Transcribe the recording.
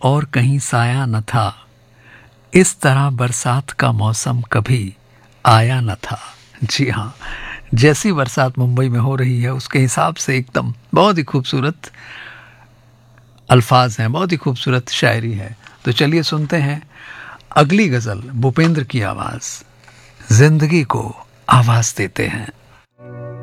और कहीं साया न था, इस तरह बरसात का मौसम कभी आया न था। जी हाँ, जैसी बरसात मुंबई में हो रही है उसके हिसाब से एकदम बहुत ही खूबसूरत अल्फाज हैं, बहुत ही खूबसूरत शायरी है। तो चलिए सुनते हैं अगली गज़ल, भूपेंद्र की आवाज़, जिंदगी को आवाज़ देते हैं।